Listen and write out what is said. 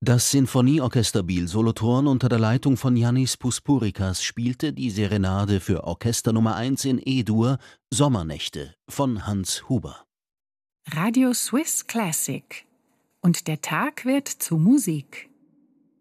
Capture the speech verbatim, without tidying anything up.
Das Sinfonieorchester Biel Solothurn unter der Leitung von Yannis Puspurikas spielte die Serenade für Orchester Nummer eins in E-Dur Sommernächte von Hans Huber. Radio Swiss Classic. Und der Tag wird zu Musik.